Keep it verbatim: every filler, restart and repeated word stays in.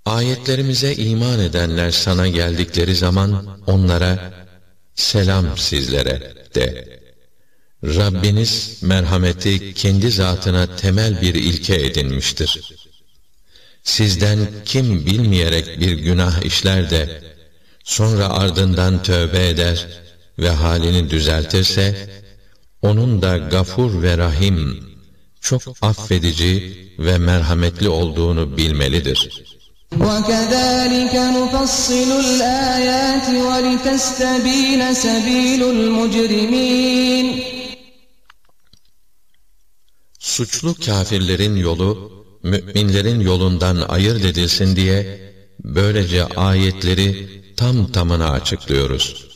Ayetlerimize iman edenler sana geldikleri zaman onlara selam sizlere de. Rabbiniz merhameti kendi zatına temel bir ilke edinmiştir. Sizden kim bilmeyerek bir günah işler de sonra ardından tövbe eder ve halini düzeltirse onun da Gafur ve Rahim, çok affedici ve merhametli olduğunu bilmelidir. وَكَذَٰلِكَ نُفَصِّلُ الْآيَاتِ وَلِتَسْتَب۪ينَ سَب۪يلُ الْمُجْرِم۪ينَ Suçlu kâfirlerin yolu, mü'minlerin yolundan ayırt edilsin diye, böylece ayetleri tam tamına açıklıyoruz.